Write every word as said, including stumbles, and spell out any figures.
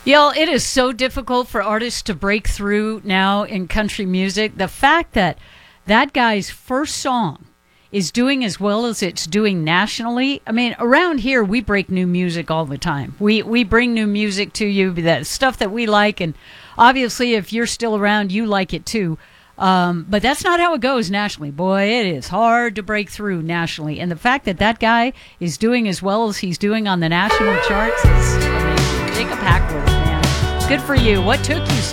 Y'all, it is so difficult for artists to break through now in country music. The fact that that guy's first song is doing as well as it's doing nationally. I mean, around here, we break new music all the time. We we bring new music to you, that stuff that we like, and obviously, if you're still around, you like it too. Um, but that's not how it goes nationally. Boy, it is hard to break through nationally. And the fact that that guy is doing as well as he's doing on the national charts is amazing. Jacob Hackworth, man. Good for you. What took you so